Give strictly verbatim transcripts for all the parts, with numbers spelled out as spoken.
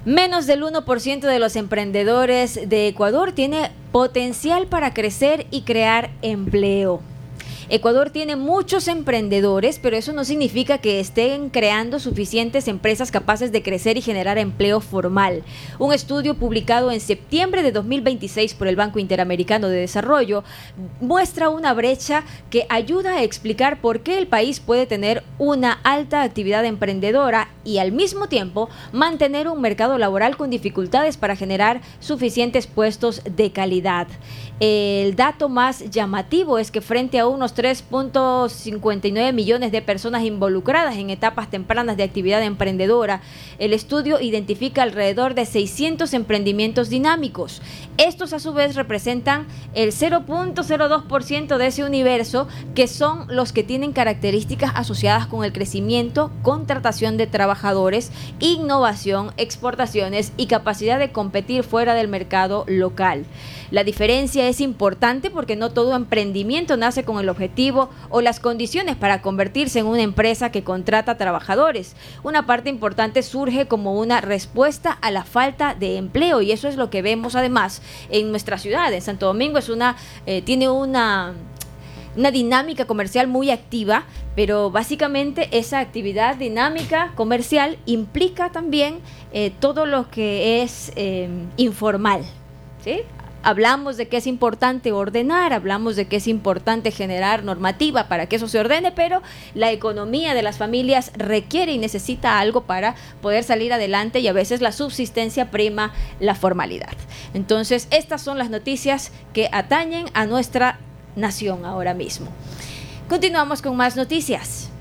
Menos del uno por ciento de los emprendedores de Ecuador tiene potencial para crecer y crear empleo. Ecuador tiene muchos emprendedores, pero eso no significa que estén creando suficientes empresas capaces de crecer y generar empleo formal. Un estudio publicado en septiembre de dos mil veintiséis por el Banco Interamericano de Desarrollo muestra una brecha que ayuda a explicar por qué el país puede tener una alta actividad emprendedora y al mismo tiempo mantener un mercado laboral con dificultades para generar suficientes puestos de calidad. El dato más llamativo es que frente a unos tres punto cincuenta y nueve millones de personas involucradas en etapas tempranas de actividad emprendedora, el estudio identifica alrededor de seiscientos emprendimientos dinámicos. Estos a su vez representan el cero punto cero dos por ciento de ese universo, que son los que tienen características asociadas con el crecimiento, contratación de trabajadores, innovación, exportaciones y capacidad de competir fuera del mercado local. La diferencia es importante porque no todo emprendimiento nace con el objetivo o las condiciones para convertirse en una empresa que contrata trabajadores. Una parte importante surge como una respuesta a la falta de empleo, y eso es lo que vemos además en nuestra ciudad. En Santo Domingo es una, eh, tiene una... una dinámica comercial muy activa, pero básicamente esa actividad dinámica comercial implica también eh, todo lo que es eh, informal, ¿sí? Hablamos de que es importante ordenar, hablamos de que es importante generar normativa para que eso se ordene, pero la economía de las familias requiere y necesita algo para poder salir adelante, y a veces la subsistencia prima la formalidad. Entonces, estas son las noticias que atañen a nuestra nación ahora mismo. Continuamos con más noticias.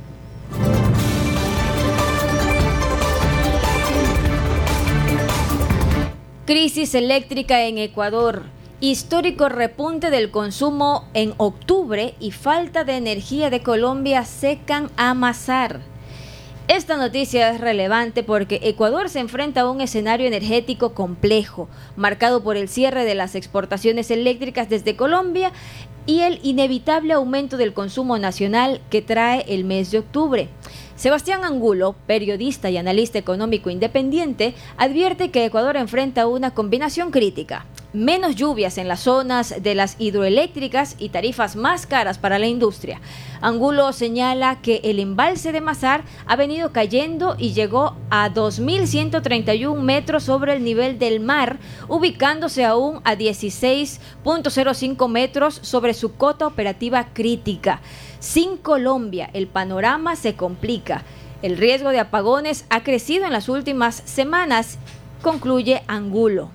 Crisis eléctrica en Ecuador. Histórico repunte del consumo en octubre y falta de energía de Colombia secan a Masar. Esta noticia es relevante porque Ecuador se enfrenta a un escenario energético complejo, marcado por el cierre de las exportaciones eléctricas desde Colombia y el inevitable aumento del consumo nacional que trae el mes de octubre. Sebastián Angulo, periodista y analista económico independiente, advierte que Ecuador enfrenta una combinación crítica: menos lluvias en las zonas de las hidroeléctricas y tarifas más caras para la industria. Angulo señala que el embalse de Masar ha venido cayendo y llegó a dos mil ciento treinta y uno metros sobre el nivel del mar, ubicándose aún a dieciséis punto cero cinco metros sobre su cota operativa crítica. Sin Colombia, el panorama se complica. El riesgo de apagones ha crecido en las últimas semanas, concluye Angulo.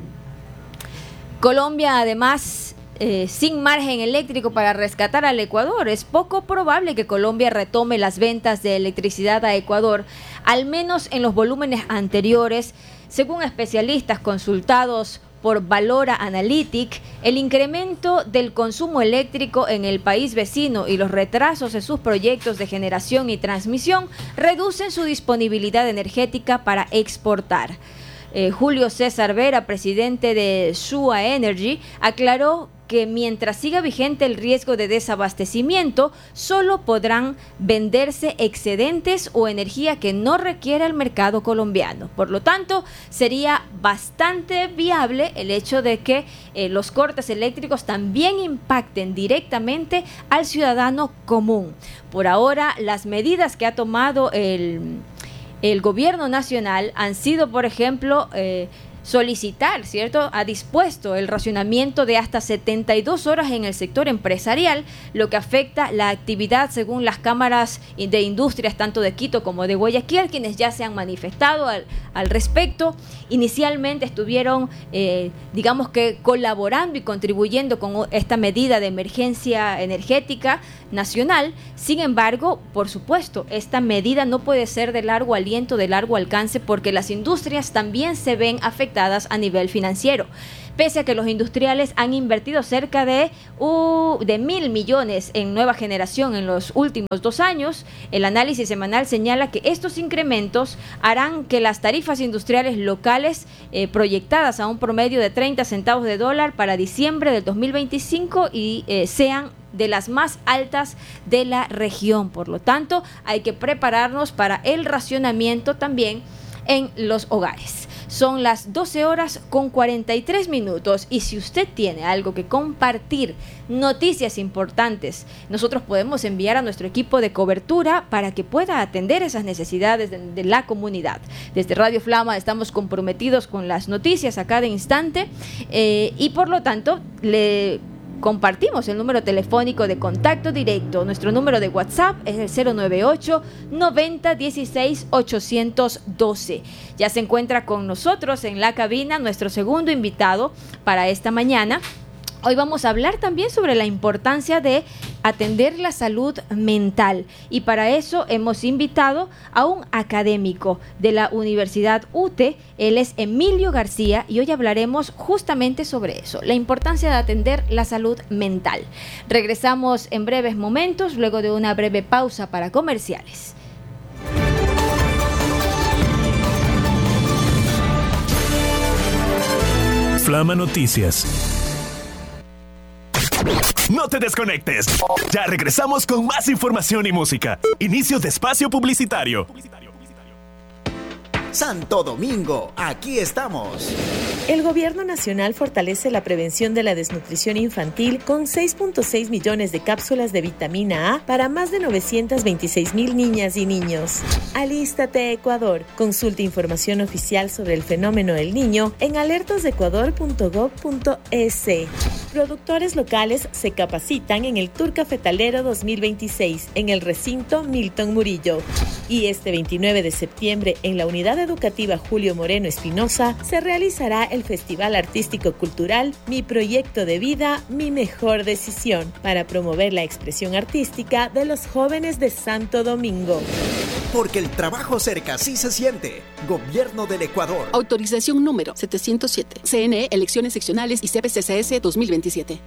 Colombia, además, eh, sin margen eléctrico para rescatar al Ecuador. Es poco probable que Colombia retome las ventas de electricidad a Ecuador, al menos en los volúmenes anteriores. Según especialistas consultados por Valora Analytic, el incremento del consumo eléctrico en el país vecino y los retrasos en sus proyectos de generación y transmisión reducen su disponibilidad energética para exportar. Eh, Julio César Vera, presidente de Sua Energy, aclaró que mientras siga vigente el riesgo de desabastecimiento, solo podrán venderse excedentes o energía que no requiera el mercado colombiano. Por lo tanto, sería bastante viable el hecho de que eh, los cortes eléctricos también impacten directamente al ciudadano común. Por ahora, las medidas que ha tomado el, el gobierno nacional han sido, por ejemplo, eh, solicitar, ¿cierto? Ha dispuesto el racionamiento de hasta setenta y dos horas en el sector empresarial, lo que afecta la actividad según las cámaras de industrias tanto de Quito como de Guayaquil, quienes ya se han manifestado al, al respecto. Inicialmente estuvieron, eh, digamos que colaborando y contribuyendo con esta medida de emergencia energética nacional. Sin embargo, por supuesto, esta medida no puede ser de largo aliento, de largo alcance, porque las industrias también se ven afectadas a nivel financiero. Pese a que los industriales han invertido cerca de, uh, de mil millones en nueva generación en los últimos dos años, el análisis semanal señala que estos incrementos harán que las tarifas industriales locales eh, proyectadas a un promedio de treinta centavos de dólar para diciembre del dos mil veinticinco y eh, sean de las más altas de la región. Por lo tanto, hay que prepararnos para el racionamiento también en los hogares. Son las doce horas con cuarenta y tres minutos y si usted tiene algo que compartir, noticias importantes, nosotros podemos enviar a nuestro equipo de cobertura para que pueda atender esas necesidades de, de la comunidad. Desde Radio Flama estamos comprometidos con las noticias a cada instante eh, y por lo tanto le compartimos el número telefónico de contacto directo. Nuestro número de WhatsApp es el cero nueve ocho, noventa, dieciséis, ochocientos doce. Ya se encuentra con nosotros en la cabina nuestro segundo invitado para esta mañana. Hoy vamos a hablar también sobre la importancia de atender la salud mental y para eso hemos invitado a un académico de la Universidad U T E. Él es Emilio García y hoy hablaremos justamente sobre eso, la importancia de atender la salud mental. Regresamos en breves momentos, luego de una breve pausa para comerciales. Flama Noticias. No te desconectes. Ya regresamos con más información y música. Inicio de espacio publicitario. Santo Domingo, aquí estamos. El Gobierno Nacional fortalece la prevención de la desnutrición infantil con seis punto seis millones de cápsulas de vitamina A para más de novecientos veintiséis mil niñas y niños. Alístate, Ecuador. Consulta información oficial sobre el fenómeno del niño en alertas de ecuador punto gob punto es. Productores locales se capacitan en el Tour Cafetalero dos mil veintiséis en el recinto Milton Murillo. Y este veintinueve de septiembre en la Unidad Educativa Julio Moreno Espinosa se realizará el Festival Artístico Cultural Mi Proyecto de Vida, Mi Mejor Decisión, para promover la expresión artística de los jóvenes de Santo Domingo. Porque el trabajo cerca sí se siente. Gobierno del Ecuador. Autorización número setecientos siete. C N E, Elecciones Seccionales y C P C C S dos mil veintisiete.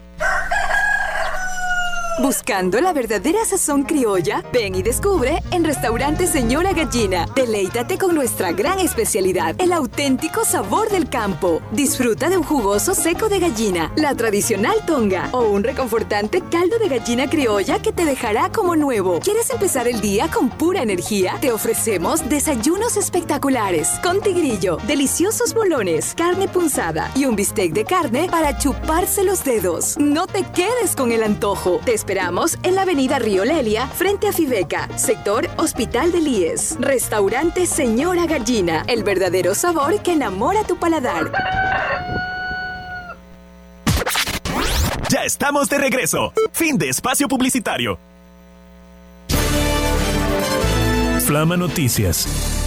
¿Buscando la verdadera sazón criolla? Ven y descubre en Restaurante Señora Gallina. Deleítate con nuestra gran especialidad, el auténtico sabor del campo. Disfruta de un jugoso seco de gallina, la tradicional tonga o un reconfortante caldo de gallina criolla que te dejará como nuevo. ¿Quieres empezar el día con pura energía? Te ofrecemos desayunos espectaculares con tigrillo, deliciosos bolones, carne punzada y un bistec de carne para chuparse los dedos. No te quedes con el antojo. Te esperamos en la avenida Río Lelia, frente a Fibeca, sector Hospital del I E S. Restaurante Señora Gallina, el verdadero sabor que enamora tu paladar. Ya estamos de regreso. Fin de espacio publicitario. Flama Noticias.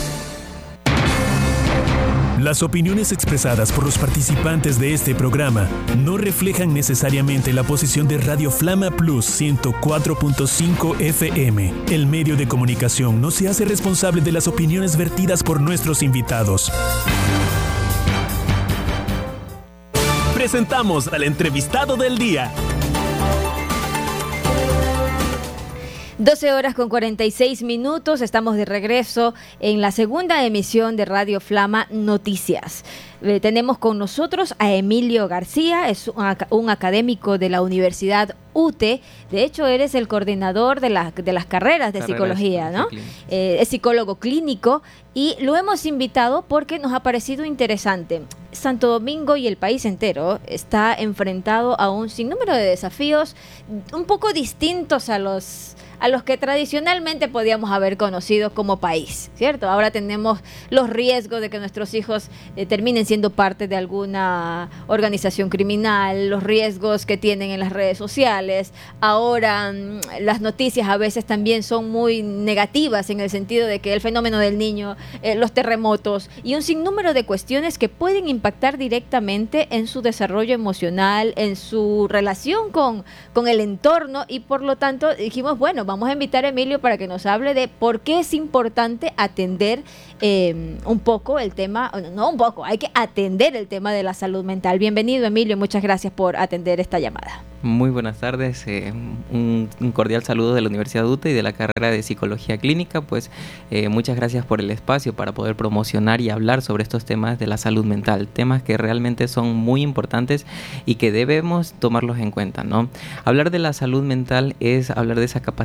Las opiniones expresadas por los participantes de este programa no reflejan necesariamente la posición de Radio Flama Plus ciento cuatro punto cinco F M. El medio de comunicación no se hace responsable de las opiniones vertidas por nuestros invitados. Presentamos al entrevistado del día. doce horas con cuarenta y seis minutos, estamos de regreso en la segunda emisión de Radio Flama Noticias. Eh, tenemos con nosotros a Emilio García, es un, un académico de la Universidad U T E. De hecho, eres el coordinador de, la, de las carreras de Carrera psicología, ¿no? Eh, es psicólogo clínico y lo hemos invitado porque nos ha parecido interesante. Santo Domingo y el país entero está enfrentado a un sinnúmero de desafíos un poco distintos a los a los que tradicionalmente podíamos haber conocido como país, ¿cierto? Ahora tenemos los riesgos de que nuestros hijos eh, terminen siendo parte de alguna organización criminal, los riesgos que tienen en las redes sociales. Ahora mmm, las noticias a veces también son muy negativas en el sentido de que el fenómeno del niño, eh, los terremotos y un sinnúmero de cuestiones que pueden impactar directamente en su desarrollo emocional, en su relación con, con el entorno y por lo tanto dijimos, bueno, vamos a invitar a Emilio para que nos hable de por qué es importante atender eh, un poco el tema, no un poco, hay que atender el tema de la salud mental. Bienvenido, Emilio, muchas gracias por atender esta llamada. Muy buenas tardes, eh, un, un cordial saludo de la Universidad U T E y de la carrera de Psicología Clínica. Pues eh, muchas gracias por el espacio para poder promocionar y hablar sobre estos temas de la salud mental, temas que realmente son muy importantes y que debemos tomarlos en cuenta, ¿no? Hablar de la salud mental es hablar de esa capacidad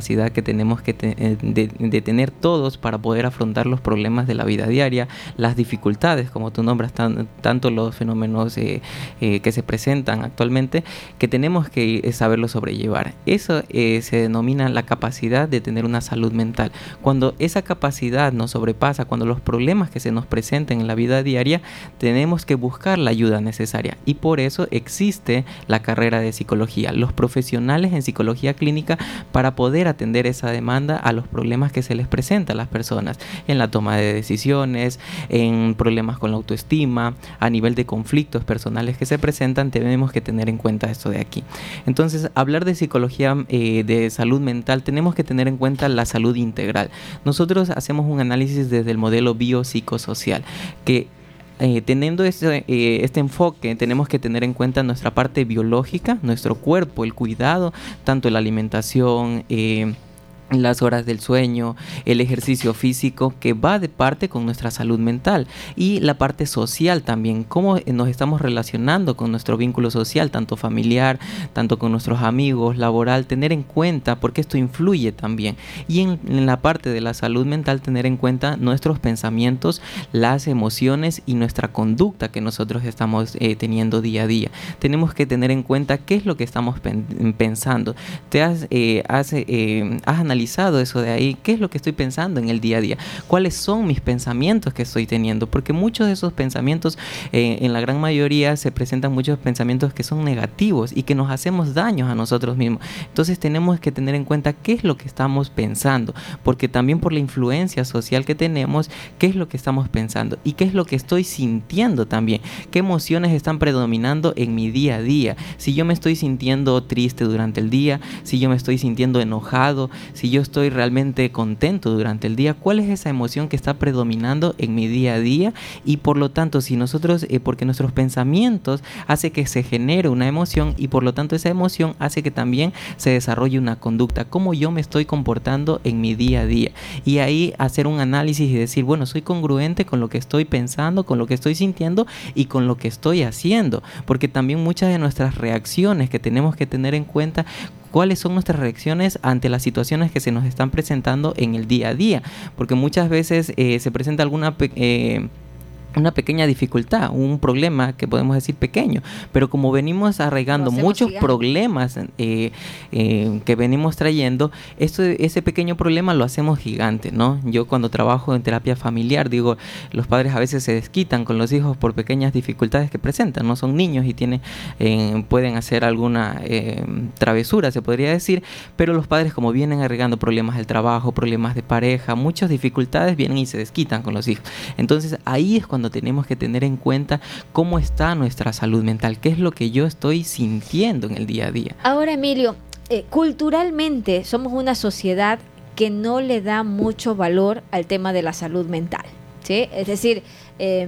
capacidad que tenemos que te, de, de tener todos para poder afrontar los problemas de la vida diaria, las dificultades, como tú nombras, tan, tanto los fenómenos eh, eh, que se presentan actualmente, que tenemos que eh, saberlo sobrellevar. Eso eh, se denomina la capacidad de tener una salud mental. Cuando esa capacidad nos sobrepasa, cuando los problemas que se nos presenten en la vida diaria, tenemos que buscar la ayuda necesaria, y por eso existe la carrera de psicología, los profesionales en psicología clínica, para poder atender esa demanda a los problemas que se les presentan a las personas en la toma de decisiones, en problemas con la autoestima, a nivel de conflictos personales que se presentan. Tenemos que tener en cuenta esto de aquí. Entonces, hablar de psicología eh, de salud mental, tenemos que tener en cuenta la salud integral. Nosotros hacemos un análisis desde el modelo biopsicosocial, que Eh, teniendo este, eh, este enfoque, tenemos que tener en cuenta nuestra parte biológica, nuestro cuerpo, el cuidado, tanto la alimentación, eh, las horas del sueño, el ejercicio físico, que va de parte con nuestra salud mental, y la parte social también, cómo nos estamos relacionando con nuestro vínculo social, tanto familiar, tanto con nuestros amigos, laboral, tener en cuenta, porque esto influye también. Y en, en la parte de la salud mental, tener en cuenta nuestros pensamientos, las emociones y nuestra conducta que nosotros estamos eh, teniendo día a día. Tenemos que tener en cuenta qué es lo que estamos pen- pensando. Te has, eh, has, eh, has analizado eso de ahí, qué es lo que estoy pensando en el día a día, cuáles son mis pensamientos que estoy teniendo, porque muchos de esos pensamientos, eh, en la gran mayoría se presentan muchos pensamientos que son negativos y que nos hacemos daños a nosotros mismos. Entonces tenemos que tener en cuenta qué es lo que estamos pensando, porque también por la influencia social que tenemos, qué es lo que estamos pensando y qué es lo que estoy sintiendo también, qué emociones están predominando en mi día a día. Si yo me estoy sintiendo triste durante el día, si yo me estoy sintiendo enojado, si yo estoy realmente contento durante el día, cuál es esa emoción que está predominando en mi día a día. Y por lo tanto, si nosotros, eh, porque nuestros pensamientos hace que se genere una emoción, y por lo tanto esa emoción hace que también se desarrolle una conducta, cómo yo me estoy comportando en mi día a día, y ahí hacer un análisis y decir, bueno, soy congruente con lo que estoy pensando, con lo que estoy sintiendo y con lo que estoy haciendo, porque también muchas de nuestras reacciones que tenemos que tener en cuenta, cuáles son nuestras reacciones ante las situaciones que se nos están presentando en el día a día, porque muchas veces eh, se presenta alguna pe- eh, una pequeña dificultad, un problema que podemos decir pequeño, pero como venimos arraigando muchos gigante. problemas eh, eh, que venimos trayendo, esto, ese pequeño problema lo hacemos gigante, ¿no? Yo cuando trabajo en terapia familiar, digo, los padres a veces se desquitan con los hijos por pequeñas dificultades que presentan, no son niños y tienen, eh, pueden hacer alguna eh, travesura, se podría decir, pero los padres, como vienen arraigando problemas del trabajo, problemas de pareja, muchas dificultades, vienen y se desquitan con los hijos. Entonces ahí es cuando tenemos que tener en cuenta cómo está nuestra salud mental, qué es lo que yo estoy sintiendo en el día a día. Ahora, Emilio, eh, culturalmente somos una sociedad que no le da mucho valor al tema de la salud mental, ¿sí? Es decir, eh,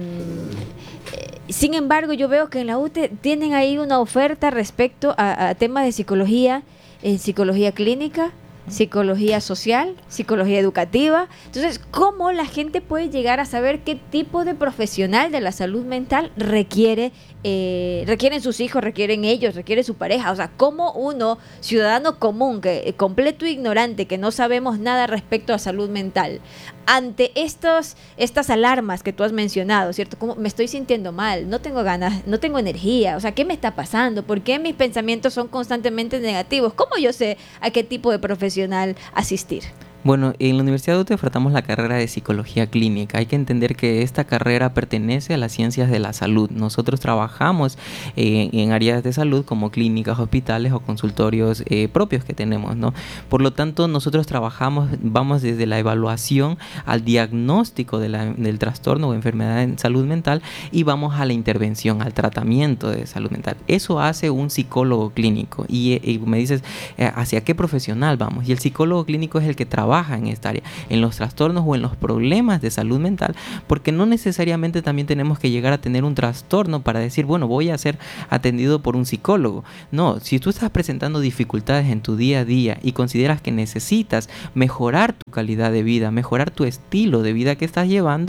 eh, sin embargo, yo veo que en la U T E tienen ahí una oferta respecto a, a temas de psicología, en psicología clínica, psicología social, psicología educativa. Entonces, ¿cómo la gente puede llegar a saber qué tipo de profesional de la salud mental requiere, eh, requieren sus hijos, requieren ellos, requiere su pareja? O sea, ¿cómo uno, ciudadano común, que eh, completo ignorante, que no sabemos nada respecto a salud mental, ante estos, estas alarmas que tú has mencionado, ¿cierto? Como me estoy sintiendo mal, no tengo ganas, no tengo energía, o sea, ¿qué me está pasando? ¿Por qué mis pensamientos son constantemente negativos? ¿Cómo yo sé a qué tipo de profesional asistir? Bueno, en la Universidad de U T E ofertamos la carrera de psicología clínica. Hay que entender que esta carrera pertenece a las ciencias de la salud. Nosotros trabajamos eh, en áreas de salud como clínicas, hospitales o consultorios eh, propios que tenemos, ¿no? Por lo tanto, nosotros trabajamos, vamos desde la evaluación al diagnóstico de la, del trastorno o enfermedad en salud mental, y vamos a la intervención, al tratamiento de salud mental. Eso hace un psicólogo clínico. Y, y me dices, eh, ¿hacia qué profesional vamos? Y el psicólogo clínico es el que trabaja en esta área, en los trastornos o en los problemas de salud mental, porque no necesariamente también tenemos que llegar a tener un trastorno para decir, bueno, voy a ser atendido por un psicólogo. No, si tú estás presentando dificultades en tu día a día y consideras que necesitas mejorar tu calidad de vida, mejorar tu estilo de vida que estás llevando,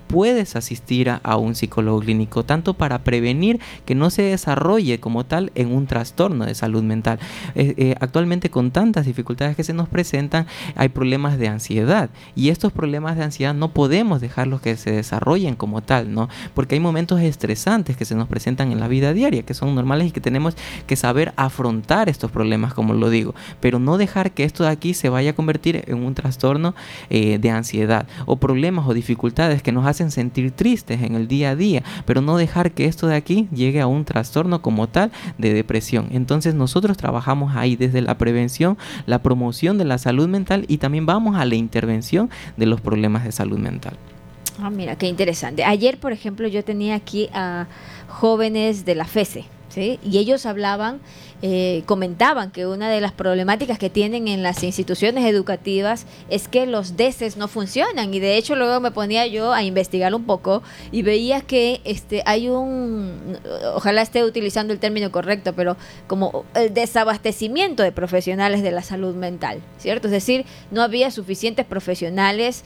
puedes asistir a, a un psicólogo clínico, tanto para prevenir que no se desarrolle como tal en un trastorno de salud mental. Eh, eh, actualmente, con tantas dificultades que se nos presentan, hay problemas de ansiedad, y estos problemas de ansiedad no podemos dejarlos que se desarrollen como tal, ¿no? Porque hay momentos estresantes que se nos presentan en la vida diaria, que son normales y que tenemos que saber afrontar estos problemas, como lo digo, pero no dejar que esto de aquí se vaya a convertir en un trastorno eh, de ansiedad, o problemas o dificultades que nos hacen sentir tristes en el día a día, pero no dejar que esto de aquí llegue a un trastorno como tal de depresión. Entonces nosotros trabajamos ahí desde la prevención, la promoción de la salud mental, y también vamos a la intervención de los problemas de salud mental. Ah, mira, qué interesante. Ayer, por ejemplo, yo tenía aquí a jóvenes de la FESE, ¿sí? Y ellos hablaban, eh, comentaban que una de las problemáticas que tienen en las instituciones educativas es que los D E C Es no funcionan, y de hecho luego me ponía yo a investigar un poco y veía que este hay un, ojalá esté utilizando el término correcto, pero como el desabastecimiento de profesionales de la salud mental, ¿cierto? Es decir, no había suficientes profesionales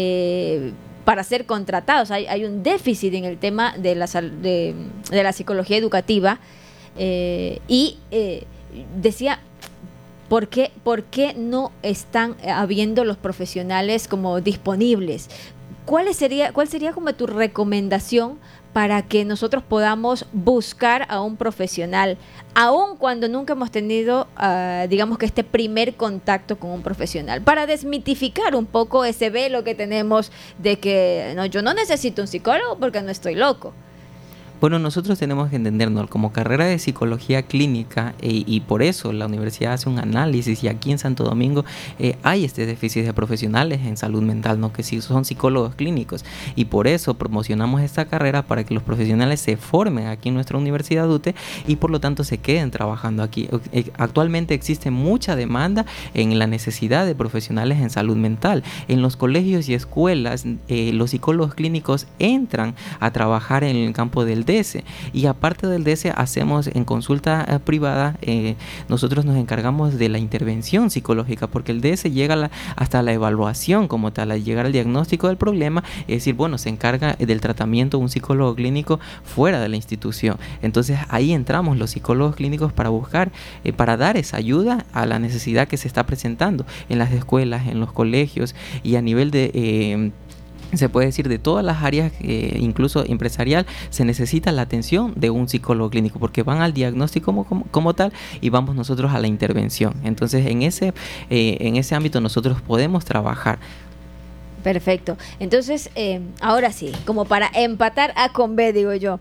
eh, para ser contratados. Hay, hay un déficit en el tema de la, de, de la psicología educativa, eh, y eh, decía, ¿por qué, ¿por qué no están habiendo los profesionales como disponibles? ¿Cuál sería, cuál sería como tu recomendación para que nosotros podamos buscar a un profesional, aun cuando nunca hemos tenido, uh, digamos que este primer contacto con un profesional, para desmitificar un poco ese velo que tenemos de que no, yo no necesito un psicólogo porque no estoy loco? Bueno, nosotros tenemos que entendernos como carrera de psicología clínica, eh, y por eso la universidad hace un análisis, y aquí en Santo Domingo eh, hay este déficit de profesionales en salud mental, ¿no? Que sí son psicólogos clínicos, y por eso promocionamos esta carrera para que los profesionales se formen aquí en nuestra Universidad U T E y por lo tanto se queden trabajando aquí. Actualmente existe mucha demanda en la necesidad de profesionales en salud mental. En los colegios y escuelas eh, los psicólogos clínicos entran a trabajar en el campo del D E S E, y aparte del D E S E hacemos en consulta eh, privada, eh, nosotros nos encargamos de la intervención psicológica, porque el D E S E llega a la, hasta la evaluación como tal, al llegar al diagnóstico del problema, es decir, bueno, se encarga del tratamiento un psicólogo clínico fuera de la institución. Entonces ahí entramos los psicólogos clínicos para buscar, eh, para dar esa ayuda a la necesidad que se está presentando en las escuelas, en los colegios, y a nivel de eh, se puede decir de todas las áreas, eh, incluso empresarial, se necesita la atención de un psicólogo clínico, porque van al diagnóstico como, como, como tal, y vamos nosotros a la intervención. Entonces en ese, eh, en ese ámbito nosotros podemos trabajar. Perfecto. Entonces, eh, ahora sí, como para empatar A con B, digo yo,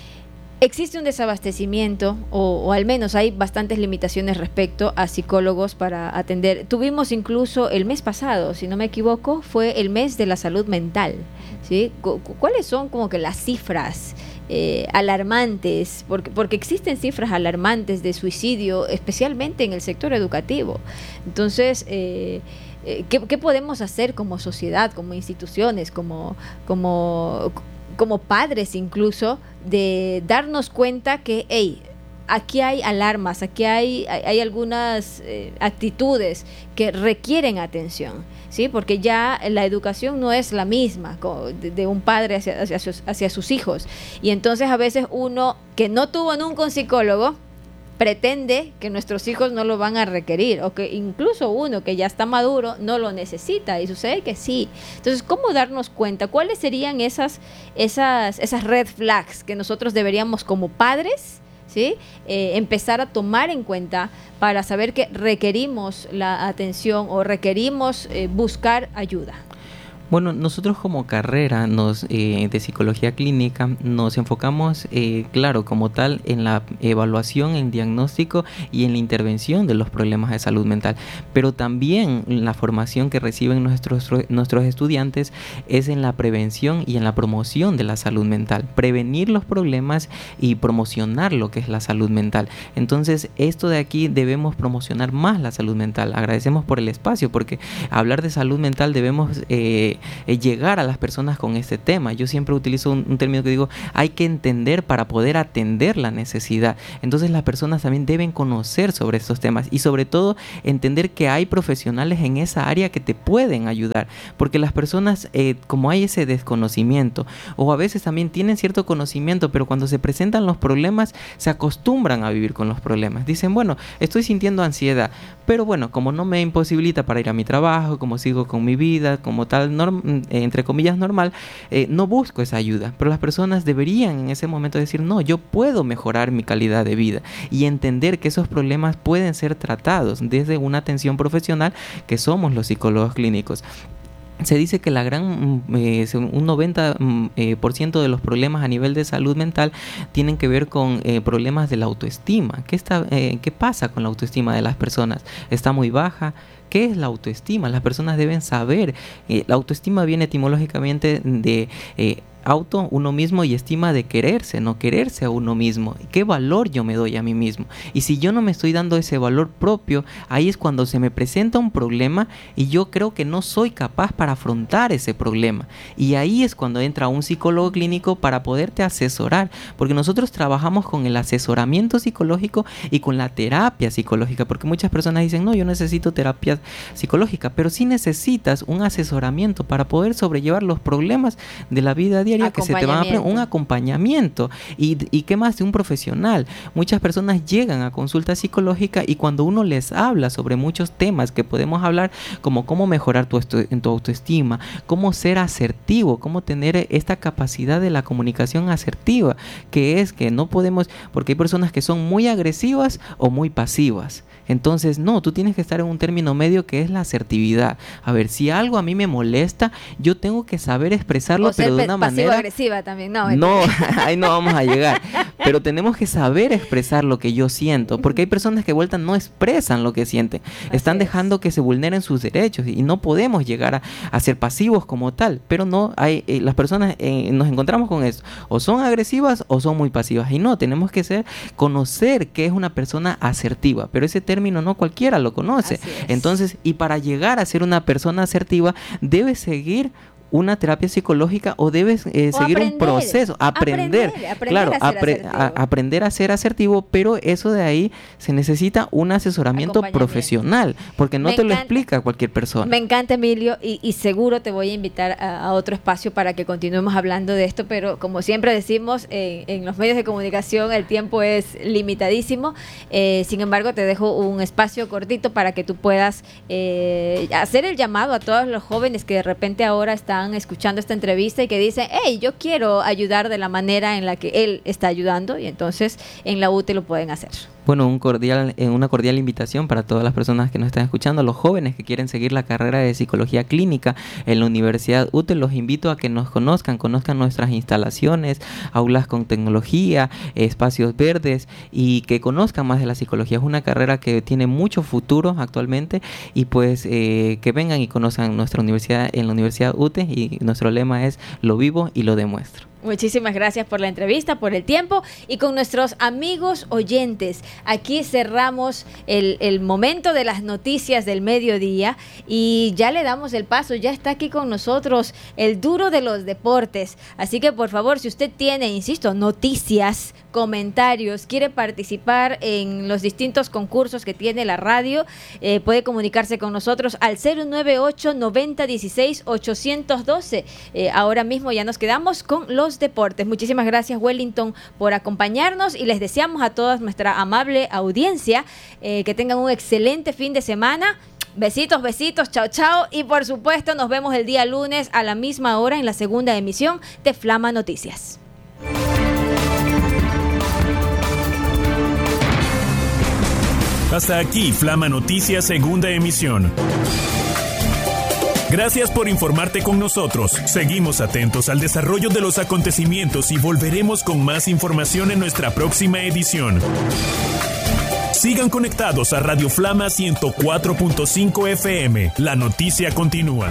existe un desabastecimiento, o, o al menos hay bastantes limitaciones respecto a psicólogos para atender. Tuvimos incluso el mes pasado, si no me equivoco, fue el mes de la salud mental, ¿sí? Cu- ¿Cuáles son como que las cifras eh, alarmantes? Porque, porque existen cifras alarmantes de suicidio, especialmente en el sector educativo. Entonces, eh, ¿qué, qué podemos hacer como sociedad, como instituciones, como... como como padres incluso, de darnos cuenta que, hey, aquí hay alarmas, aquí hay, hay, hay algunas eh, actitudes que requieren atención, ¿sí? Porque ya la educación no es la misma de, de un padre hacia, hacia, sus, hacia sus hijos. Y entonces a veces uno que no tuvo nunca un psicólogo pretende que nuestros hijos no lo van a requerir, o que incluso uno que ya está maduro no lo necesita, y sucede que sí. Entonces, ¿cómo darnos cuenta? ¿Cuáles serían esas, esas, esas red flags que nosotros deberíamos como padres, ¿sí? eh, empezar a tomar en cuenta para saber que requerimos la atención o requerimos eh, buscar ayuda? Bueno, nosotros como carrera nos, eh, de psicología clínica nos enfocamos, eh, claro, como tal, en la evaluación, en diagnóstico y en la intervención de los problemas de salud mental, pero también la formación que reciben nuestros, nuestros estudiantes es en la prevención y en la promoción de la salud mental, prevenir los problemas y promocionar lo que es la salud mental. Entonces, esto de aquí debemos promocionar más la salud mental. Agradecemos por el espacio, porque hablar de salud mental debemos... Eh, eh, eh, llegar a las personas con este tema. Yo siempre utilizo un, un término que digo, hay que entender para poder atender la necesidad. Entonces las personas también deben conocer sobre estos temas y sobre todo entender que hay profesionales en esa área que te pueden ayudar, porque las personas, eh, como hay ese desconocimiento, o a veces también tienen cierto conocimiento, pero cuando se presentan los problemas, se acostumbran a vivir con los problemas. Dicen, bueno, estoy sintiendo ansiedad, pero bueno, como no me imposibilita para ir a mi trabajo, como sigo con mi vida, como tal, norm- eh, entre comillas, normal, eh, no busco esa ayuda. Pero las personas deberían en ese momento decir, no, yo puedo mejorar mi calidad de vida y entender que esos problemas pueden ser tratados desde una atención profesional que somos los psicólogos clínicos. Se dice que la gran eh, un noventa por ciento de los problemas a nivel de salud mental tienen que ver con eh, problemas de la autoestima. ¿Qué, está, eh, ¿Qué pasa con la autoestima de las personas? ¿Está muy baja? ¿Qué es la autoestima? Las personas deben saber. Eh, la autoestima viene etimológicamente de eh, auto, uno mismo, y estima de quererse, no quererse a uno mismo. ¿Qué valor yo me doy a mí mismo? Y si yo no me estoy dando ese valor propio, ahí es cuando se me presenta un problema y yo creo que no soy capaz para afrontar ese problema. Y ahí es cuando entra un psicólogo clínico para poderte asesorar, porque nosotros trabajamos con el asesoramiento psicológico y con la terapia psicológica, porque muchas personas dicen, no, yo necesito terapia psicológica, pero sí necesitas un asesoramiento para poder sobrellevar los problemas de la vida diaria que se te van a aprender, un acompañamiento y, y qué más de un profesional. Muchas personas llegan a consulta psicológica y cuando uno les habla sobre muchos temas que podemos hablar, como cómo mejorar tu, en tu autoestima, cómo ser asertivo, cómo tener esta capacidad de la comunicación asertiva, que es que no podemos, porque hay personas que son muy agresivas o muy pasivas. Entonces, no, tú tienes que estar en un término medio que es la asertividad. A ver, si algo a mí me molesta, yo tengo que saber expresarlo, pero de una manera... agresiva también, no. No, ahí no vamos a llegar. Pero tenemos que saber expresar lo que yo siento, porque hay personas que vueltan no expresan lo que sienten. Así Están dejando es. que se vulneren sus derechos y no podemos llegar a, a ser pasivos como tal. Pero no, hay eh, las personas eh, nos encontramos con eso. O son agresivas o son muy pasivas. Y no, tenemos que ser, conocer qué es una persona asertiva. Pero ese término no cualquiera lo conoce. Entonces, y para llegar a ser una persona asertiva, debes seguir una terapia psicológica o debes eh, o seguir aprender, un proceso, aprender, aprender, aprender claro, a apre- a, aprender a ser asertivo, pero eso de ahí se necesita un asesoramiento profesional, porque no me te encanta, lo explica cualquier persona. Me encanta, Emilio, y, y seguro te voy a invitar a, a otro espacio para que continuemos hablando de esto, pero como siempre decimos, eh, en los medios de comunicación el tiempo es limitadísimo, eh, sin embargo te dejo un espacio cortito para que tú puedas eh, hacer el llamado a todos los jóvenes que de repente ahora están escuchando esta entrevista y que dicen, hey, yo quiero ayudar de la manera en la que él está ayudando, y entonces en la U T E lo pueden hacer. Bueno, un cordial, una cordial invitación para todas las personas que nos están escuchando, los jóvenes que quieren seguir la carrera de psicología clínica en la Universidad U T E. Los invito a que nos conozcan, conozcan nuestras instalaciones, aulas con tecnología, espacios verdes, y que conozcan más de la psicología. Es una carrera que tiene mucho futuro actualmente, y pues eh, que vengan y conozcan nuestra universidad en la Universidad U T E, y nuestro lema es lo vivo y lo demuestro. Muchísimas gracias por la entrevista, por el tiempo, y con nuestros amigos oyentes. Aquí cerramos el, el momento de las noticias del mediodía y ya le damos el paso. Ya está aquí con nosotros el duro de los deportes. Así que por favor, si usted tiene, insisto, noticias, comentarios, quiere participar en los distintos concursos que tiene la radio, eh, puede comunicarse con nosotros al cero nueve ocho, noventa, dieciséis, ochocientos doce. Eh, ahora mismo ya nos quedamos con los deportes. Muchísimas gracias, Wellington, por acompañarnos, y les deseamos a toda nuestra amable audiencia eh, que tengan un excelente fin de semana. Besitos, besitos, chao, chao, y por supuesto nos vemos el día lunes a la misma hora en la segunda emisión de Flama Noticias. Hasta aquí Flama Noticias, segunda emisión. Gracias por informarte con nosotros. Seguimos atentos al desarrollo de los acontecimientos y volveremos con más información en nuestra próxima edición. Sigan conectados a Radio Flama ciento cuatro punto cinco F M. La noticia continúa.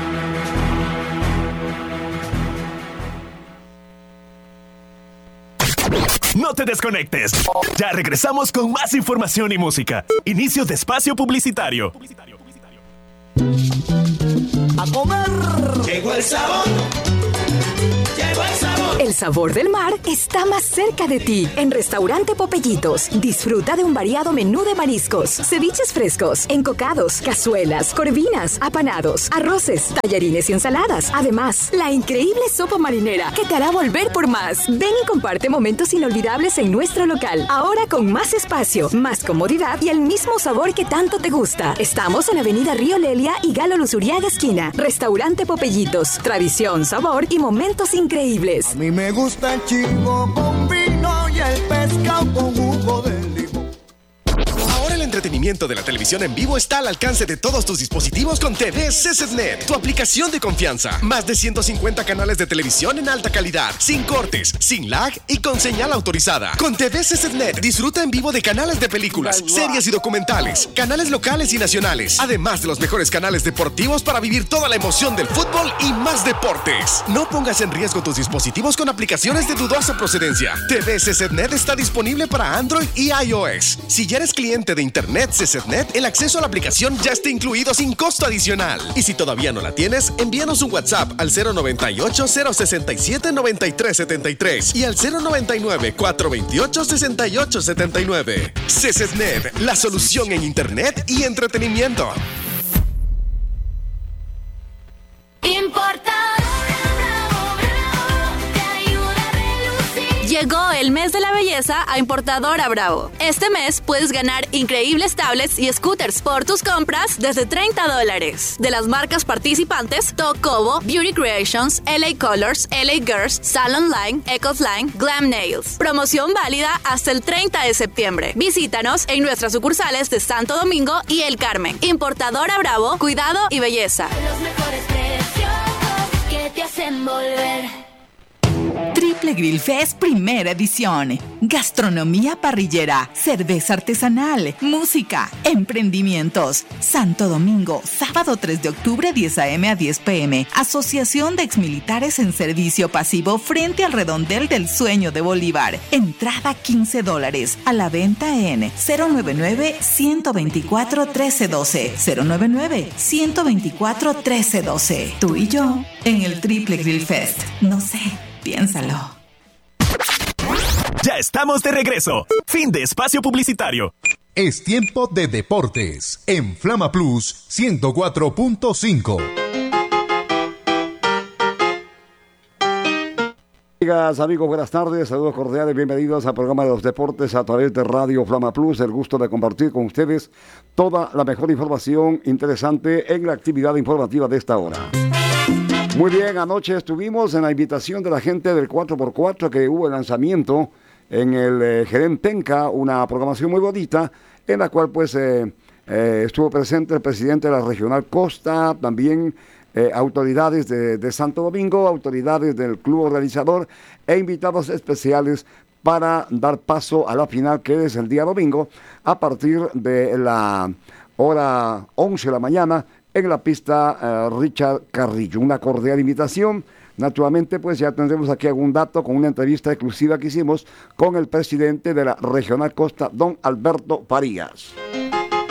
No te desconectes. Ya regresamos con más información y música. Inicio de espacio publicitario. A comer. En Llegó el sabor. Llegó el sabor. El sabor del mar está más cerca de ti. En Restaurante Popellitos, disfruta de un variado menú de mariscos, ceviches frescos, encocados, cazuelas, corvinas, apanados, arroces, tallarines y ensaladas. Además, la increíble sopa marinera que te hará volver por más. Ven y comparte momentos inolvidables en nuestro local. Ahora con más espacio, más comodidad y el mismo sabor que tanto te gusta. Estamos en Avenida Río Lelia y Galo Luzuriaga esquina. Restaurante Popellitos, tradición, sabor y momentos increíbles. A mí me gusta el chivo con vino y el pescado con jugo de limón. Ahora el entretenimiento de la televisión en vivo está al alcance de todos tus dispositivos con T V C S Net, tu aplicación de confianza. Más de ciento cincuenta canales de televisión en alta calidad, sin cortes, sin lag y con señal autorizada. Con T V C S Net disfruta en vivo de canales de películas, series y documentales, canales locales y nacionales, además de los mejores canales deportivos para vivir toda la emoción del fútbol y más deportes. No pongas en riesgo tus dispositivos con aplicaciones de dudosa procedencia. T V C S Net está disponible para Android y iOS. Si ya eres cliente de Internet C S Net, el acceso a la aplicación ya está incluido sin costo adicional. Y si todavía no la tienes, envíanos un WhatsApp al cero noventa y ocho, cero sesenta y siete, noventa y tres setenta y tres y al cero noventa y nueve, cuatrocientos veintiocho, sesenta y ocho setenta y nueve. C S Net, la solución en Internet y entretenimiento. Llegó el mes de la belleza a Importadora Bravo. Este mes puedes ganar increíbles tablets y scooters por tus compras desde treinta dólares. De las marcas participantes, Tocobo, Beauty Creations, L A Colors, L A Girls, Salon Line, Ecofline, Glam Nails. Promoción válida hasta el treinta de septiembre. Visítanos en nuestras sucursales de Santo Domingo y El Carmen. Importadora Bravo, cuidado y belleza. Los mejores precios que te hacen volver. Triple Grill Fest Primera Edición. Gastronomía parrillera, cerveza artesanal, música, emprendimientos. Santo Domingo, sábado tres de octubre, diez a eme a diez pe eme. Asociación de Exmilitares en Servicio Pasivo frente al Redondel del Sueño de Bolívar. Entrada quince dólares. A la venta en cero noventa y nueve, ciento veinticuatro, trece doce. cero noventa y nueve, ciento veinticuatro, trece doce. Tú y yo en el Triple Grill Fest. No sé. Piénsalo. Ya estamos de regreso. Fin de espacio publicitario. Es tiempo de deportes en Flama Plus ciento cuatro punto cinco. Amigas, amigos, buenas tardes, saludos cordiales, bienvenidos al programa de los deportes a través de Radio Flama Plus. El gusto de compartir con ustedes toda la mejor información interesante en la actividad informativa de esta hora. Muy bien, anoche estuvimos en la invitación de la gente del cuatro por cuatro que hubo el lanzamiento en el eh, Jerem Tenca, una programación muy bonita en la cual pues eh, eh, estuvo presente el presidente de la Regional Costa, también eh, autoridades de, de Santo Domingo, autoridades del club organizador e invitados especiales para dar paso a la final que es el día domingo a partir de la hora once de la mañana en la pista uh, Richard Carrillo. Una cordial invitación. Naturalmente, pues ya tendremos aquí algún dato con una entrevista exclusiva que hicimos con el presidente de la Regional Costa, don Alberto Farías.